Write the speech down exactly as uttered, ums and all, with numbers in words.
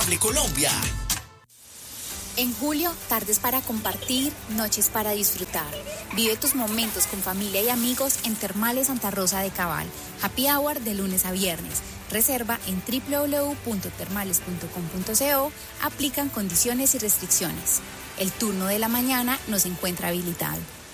Cable Colombia. En julio, tardes para compartir, noches para disfrutar. Vive tus momentos con familia y amigos en Termales Santa Rosa de Cabal. Happy Hour de lunes a viernes. Reserva en doble u doble u doble u punto termales punto com punto co. Aplican condiciones y restricciones. El turno de la mañana nos encuentra habilitado.